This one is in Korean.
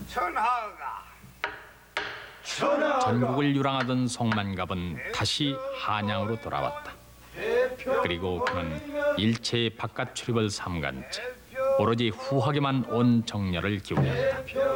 전하가 전국을 유랑하던 송만갑은 다시 한양으로 돌아왔다. 그리고 그는 일체의 바깥 출입을 삼간 채 오로지 후하게만 온 정열을 기울였다.